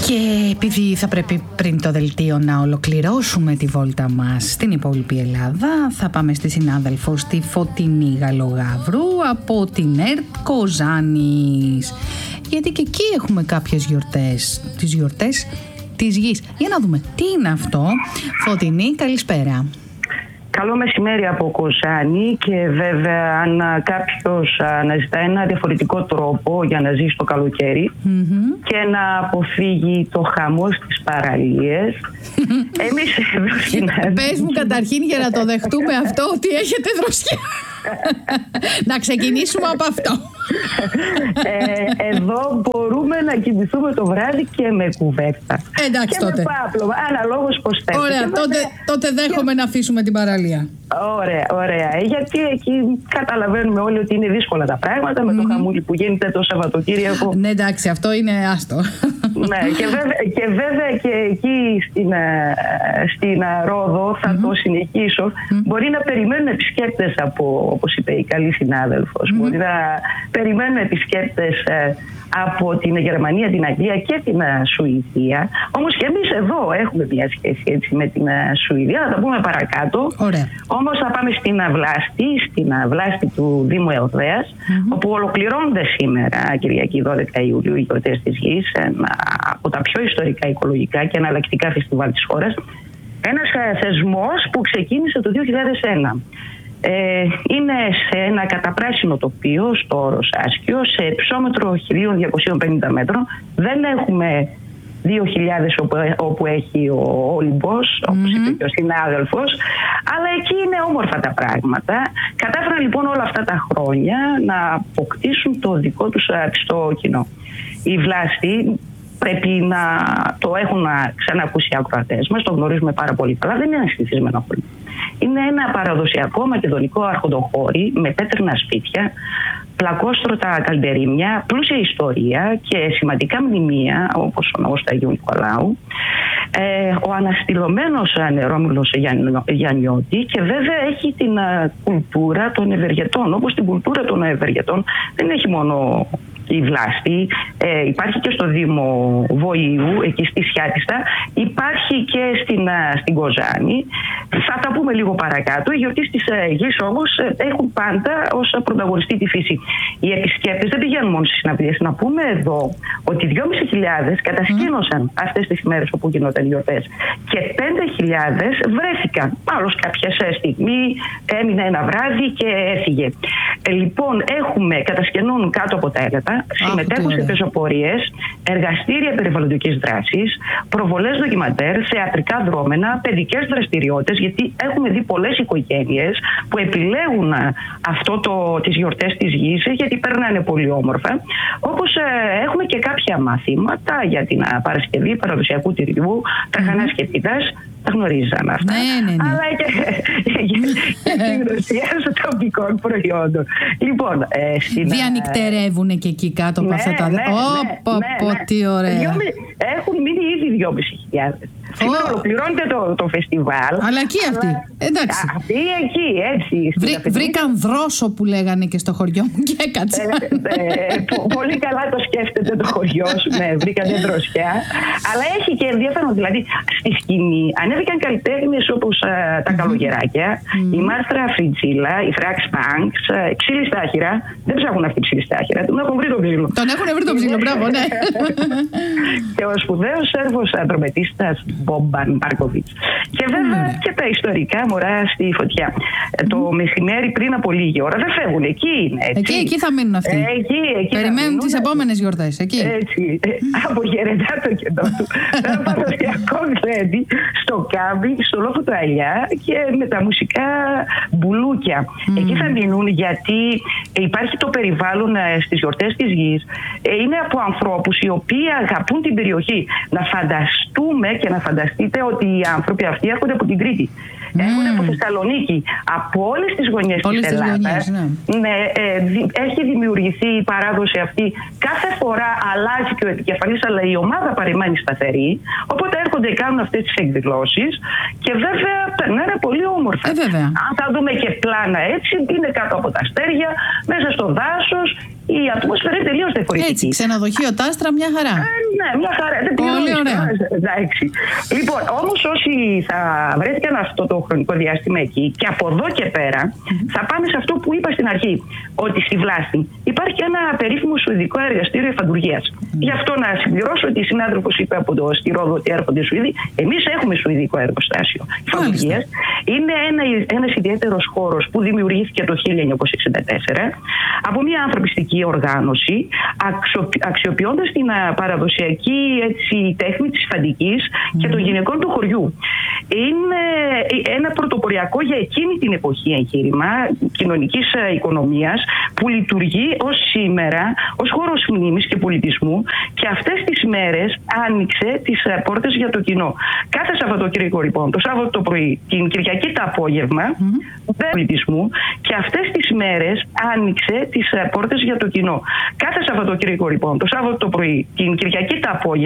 Και επειδή θα πρέπει πριν το δελτίο να ολοκληρώσουμε τη βόλτα μας στην υπόλοιπη Ελλάδα, θα πάμε στη συνάδελφο στη Φωτεινή Γαλογαύρου από την ΕΡΤ Κοζάνης. Γιατί και εκεί έχουμε κάποιες γιορτές, τις γιορτές της γης. Για να δούμε τι είναι αυτό. Φωτεινή, καλησπέρα. Καλό μεσημέρι από Κοζάνη, και βέβαια αν κάποιος αναζητά ένα διαφορετικό τρόπο για να ζήσει το καλοκαίρι και να αποφύγει το χαμό στις παραλίες, εμείς εδώ στην ΕΡΤ... Πες μου καταρχήν, για να το δεχτούμε αυτό, ότι έχετε δροσιά. Να ξεκινήσουμε από αυτό. Εδώ μπορούμε να κοιμηθούμε το βράδυ και με κουβέρτα. Εντάξει, και τότε. με πάπλωμα, αναλόγως πως θέλετε. Ωραία, τότε δέχομαι να αφήσουμε την παραλία. Ωραία. Γιατί εκεί καταλαβαίνουμε όλοι ότι είναι δύσκολα τα πράγματα με το χαμούλι που γίνεται το Σαββατοκύριακο. Ναι, εντάξει, αυτό είναι άστο. Ναι, και βέβαια και εκεί στην Ρόδο θα το συνεχίσω. Μπορεί να περιμένουν επισκέπτες όπως είπε η καλή συνάδελφος. Μπορεί να περιμένουν επισκέπτες από την Γερμανία, την Αγγλία και την Σουηδία. Όμως και εμείς εδώ έχουμε μια σχέση έτσι με την Σουηδία. Θα τα πούμε παρακάτω. Ωραία. Όμως θα πάμε στην Αυλάστη του Δήμου Εωδέας, όπου ολοκληρώνονται σήμερα, Κυριακή 12 Ιουλίου, οι γιορτές της Γης, ένα από τα πιο ιστορικά, οικολογικά και εναλλακτικά φεστιβάλ της χώρας. Ένας θεσμός που ξεκίνησε το 2001. Είναι σε ένα καταπράσινο τοπίο στο Όρος Άσκιο, σε υψόμετρο 1.250 μέτρων. Δεν έχουμε 2.000 όπου έχει ο Όλυμπος, όπως είπε και ο συνάδελφος, αλλά εκεί είναι όμορφα τα πράγματα. Κατάφεραν λοιπόν όλα αυτά τα χρόνια να αποκτήσουν το δικό τους πιστό κοινό. Η Βλάστη, πρέπει να το έχουν ξανακούσει οι ακροατές μας, το γνωρίζουμε πάρα πολύ καλά, δεν είναι ένα συνηθισμένο χωριό. Είναι ένα παραδοσιακό μακεδονικό αρχοντοχώρι με πέτρινα σπίτια, πλακόστρωτα καλντερίμια, πλούσια ιστορία και σημαντικά μνημεία, όπως ο ναός του Αγίου Νικολάου, ο αναστηλωμένος Νερόμυλος Γιαννιώτη, και βέβαια έχει την κουλτούρα των ευεργετών. Όπως την κουλτούρα των ευεργετών δεν έχει μόνο η Βλάστη, υπάρχει και στο Δήμο Βοηού, εκεί στη Σιάτιστα, υπάρχει και στην Κοζάνη. Θα τα πούμε λίγο παρακάτω. Οι γιορτές της Γης όμως έχουν πάντα ως πρωταγωνιστή τη φύση. Οι επισκέπτες δεν πηγαίνουν μόνο στις συναυλίες. Να πούμε εδώ ότι 2.500 κατασκήνωσαν αυτές τις ημέρες όπου γινόταν οι γιορτές, και 5.000 βρέθηκαν. Άλλος κάποια στιγμή έμεινε ένα βράδυ και έφυγε. Λοιπόν, κατασκηνώνουν κάτω από τα έδατα, συμμετέχουν σε πεζοπορίες, εργαστήρια περιβαλλοντικής δράσης, προβολές ντοκιμαντέρ, θεατρικά δρόμενα, παιδικές δραστηριότητες, γιατί έχουμε δει πολλές οικογένειες που επιλέγουν τις γιορτές της Γης, γιατί περνάνε πολύ όμορφα. Όπως έχουμε και κάποια μαθήματα για την παρασκευή παραδοσιακού τυριού, τραχανάς και πίτας. Τα γνωρίζαμε αυτά. Ναι. Αλλά και την γνωσία τοπικών προϊόντων. Λοιπόν, διανυκτερεύουν και εκεί κάτω από αυτά τα... Τι ωραία. Έχουν μείνει ήδη 2.500. Σήμερα ολοκληρώνεται το φεστιβάλ. Αλλά εκεί αυτοί. Εντάξει. Αυτοί εκεί, έτσι. Βρήκαν δρόσο που λέγανε και στο χωριό μου και έκατσα. Πολύ καλά το σκέφτεται το χωριό σου. Ναι, βρήκανε δροσιά. Αλλά έχει και ενδιαφέρον. Δηλαδή, στη σκηνή ανέβηκαν καλλιτέχνες όπως τα Καλογεράκια, η Μάρτρα Φριτζίλα, η Φράξ Πανξ, Ξύλι Στάχυρα. Δεν ψάχνουν αυτοί Ξύλι Στάχυρα. Τον έχουν βρει τον ψήλο. Τον έχουν βρει τον ψήλο, μπράβο, ναι. Και ο σπουδαίος Σέρβος τρομπετίστας Μπομπαν Μπάρκοβιτς. Και βέβαια και τα ιστορικά μωρά στη φωτιά. Το μεσημέρι πριν από λίγη ώρα δεν φεύγουν. Εκεί είναι. Εκεί θα μείνουν αυτοί. Περιμένουν τις επόμενες γιορτές. Εκεί. Έτσι. Απογερετά το κέντρο του. Ένα παραδοσιακό γλέντι στο κάμπινγκ, στο λόφο του Αλιά, και με τα μουσικά μπουλούκια. Εκεί θα μείνουν, γιατί υπάρχει το περιβάλλον στις γιορτές της Γης. Είναι από ανθρώπους οι οποίοι αγαπούν την περιοχή. Να φανταστούμε και να φανταστείτε ότι οι άνθρωποι αυτοί έρχονται από την Κρήτη. Έρχονται από Θεσσαλονίκη, από όλες τις γωνιές της Ελλάδας. Ναι, έχει δημιουργηθεί η παράδοση αυτή. Κάθε φορά αλλάζει και ο επικεφαλής, αλλά η ομάδα παραμένει σταθερή. Οπότε έρχονται και κάνουν αυτές τις εκδηλώσεις, και βέβαια περνάνε πολύ όμορφα. Αν θα δούμε και πλάνα έτσι, είναι κάτω από τα αστέρια, μέσα στο δάσος. η ατμόσφαιρα είναι τελείως διαφορετική. Έτσι, ξενοδοχείο Τάστρα, μια χαρά. Ναι, μια χαρά. Πολύ ωραία. Εντάξει. Λοιπόν, όμως όσοι θα βρέθηκαν αυτό το χρονικό διάστημα εκεί και από εδώ και πέρα θα πάμε σε αυτό που είπα στην αρχή, ότι στη Βλάστη υπάρχει ένα περίφημο σουηδικό εργαστήριο εφαντουργίας. Γι' αυτό να συμπληρώσω ότι η συνάδελφος είπε στη Ρόδο ότι έρχονται Σουηδοί. Εμείς έχουμε σουηδικό εργοστάσιο εφαντουργίας. Είναι ένας ιδιαίτερος χώρος που δημιουργήθηκε το 1964 από μια ανθρωπιστική οργάνωση, αξιοποιώντας την παραδοσιακή τέχνη της φαντικής και των γυναικών του χωριού. Είναι ένα πρωτοποριακό για εκείνη την εποχή εγχείρημα κοινωνικής οικονομίας που λειτουργεί ως σήμερα ως χώρος μνήμης και πολιτισμού, και αυτές τις μέρες άνοιξε τις πόρτες για το κοινό. Κάθε Σαββατοκύριακο λοιπόν, το Σάββατο το πρωί, την Κυριακή το απόγευμα, πολιτισμού, και αυτές τις μέρες άνοιξε τις πόρτες για το κοινό. Κάθε Σαββατοκύριακο λοιπόν, το Σάββατο το πρωί, την Κυριακή το απόγευμα,